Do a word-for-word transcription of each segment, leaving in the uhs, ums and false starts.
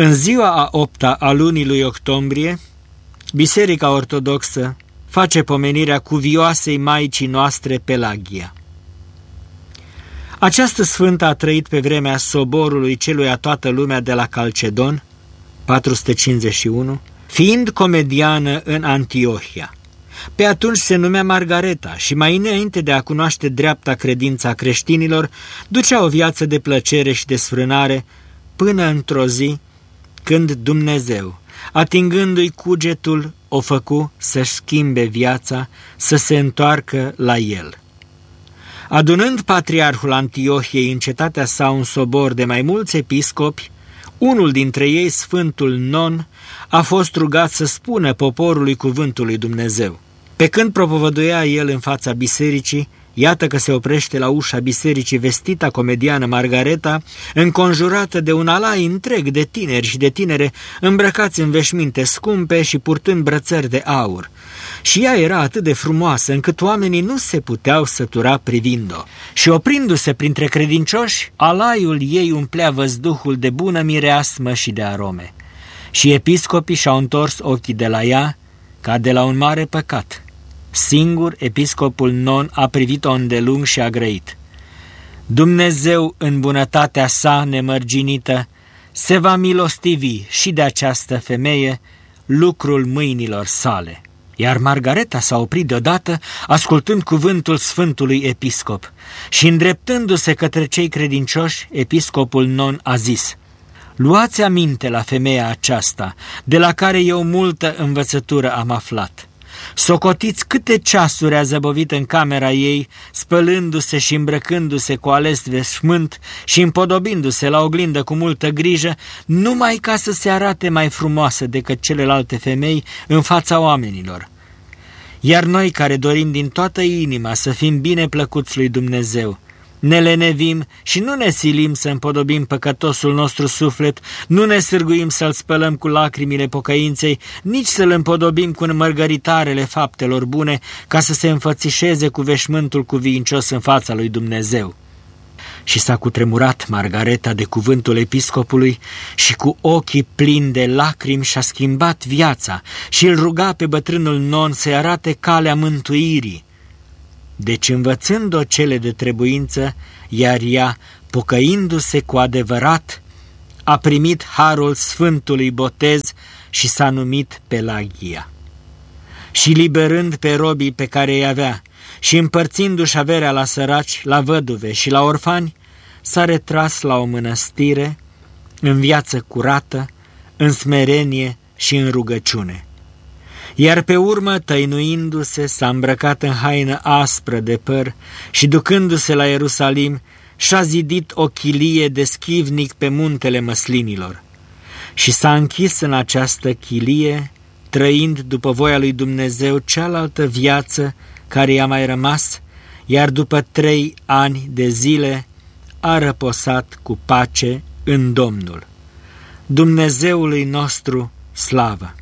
În ziua a opta a lunii lui octombrie, Biserica Ortodoxă face pomenirea cuvioasei Maicii noastre Pelagia. Această sfântă a trăit pe vremea soborului celuia toată lumea de la Calcedon, patru sute cincizeci și unu, fiind comediană în Antiohia. Pe atunci se numea Margareta și mai înainte de a cunoaște dreapta credința creștinilor, ducea o viață de plăcere și desfrânare până într-o zi când Dumnezeu, atingându-i cugetul, o făcu să-și schimbe viața, să se întoarcă la el. Adunând patriarhul Antiohiei în cetatea sa un sobor de mai mulți episcopi, unul dintre ei, Sfântul Non, a fost rugat să spună poporului cuvântul lui Dumnezeu. Pe când propovăduia el în fața bisericii, iată că se oprește la ușa bisericii vestita comediană Margareta, înconjurată de un alai întreg de tineri și de tinere îmbrăcați în veșminte scumpe și purtând brățări de aur. Și ea era atât de frumoasă încât oamenii nu se puteau sătura privind-o. Și oprindu-se printre credincioși, alaiul ei umplea văzduhul de bună mireasmă și de arome. Și episcopii și-au întors ochii de la ea ca de la un mare păcat. Singur episcopul Non a privit-o îndelung și a grăit: Dumnezeu, în bunătatea sa nemărginită, se va milostivi și de această femeie lucrul mâinilor sale. Iar Margareta s-a oprit deodată, ascultând cuvântul Sfântului Episcop, și îndreptându-se către cei credincioși, episcopul Non a zis: Luați aminte la femeia aceasta, de la care eu multă învățătură am aflat. Socotiți câte ceasuri a zăbovit în camera ei, spălându-se și îmbrăcându-se cu ales veșmânt și împodobindu-se la oglindă cu multă grijă, numai ca să se arate mai frumoasă decât celelalte femei în fața oamenilor. Iar noi, care dorim din toată inima să fim bine plăcuți lui Dumnezeu, ne lenevim și nu ne silim să împodobim păcătosul nostru suflet, nu ne sârguim să-l spălăm cu lacrimile pocăinței, nici să-l împodobim cu înmărgăritarele faptelor bune, ca să se înfățișeze cu veșmântul cuvincios în fața lui Dumnezeu. Și s-a cutremurat Margareta de cuvântul episcopului și cu ochii plini de lacrimi și-a schimbat viața și îl ruga pe bătrânul Non să-i arate calea mântuirii. Deci, învățând-o cele de trebuință, iar ea, pocăindu-se cu adevărat, a primit harul Sfântului Botez și s-a numit Pelagia. Și liberând pe robii pe care îi avea și împărțindu-și averea la săraci, la văduve și la orfani, s-a retras la o mănăstire, în viață curată, în smerenie și în rugăciune. Iar pe urmă, tăinuindu-se, s-a îmbrăcat în haină aspră de păr și, ducându-se la Ierusalim, și-a zidit o chilie de schivnic pe muntele măslinilor. Și s-a închis în această chilie, trăind după voia lui Dumnezeu cealaltă viață care i-a mai rămas, iar după trei ani de zile a răposat cu pace în Domnul. Dumnezeului nostru slavă!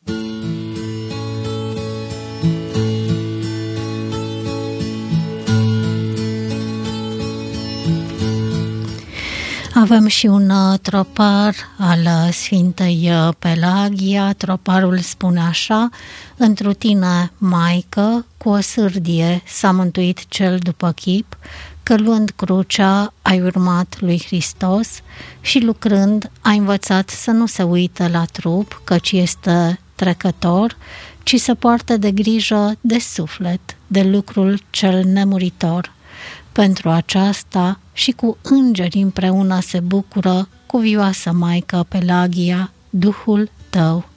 Avem și un uh, tropar al uh, Sfintei uh, Pelagia. Troparul spune așa: Întru tine, Maică, cu o sârdie s-a mântuit cel după chip, că luând crucea ai urmat lui Hristos și lucrând ai învățat să nu se uită la trup, căci este trecător, ci să poartă de grijă de suflet, de lucrul cel nemuritor. Pentru aceasta și cu îngeri împreună se bucură cuvioasă Maică Pelagia, Duhul tău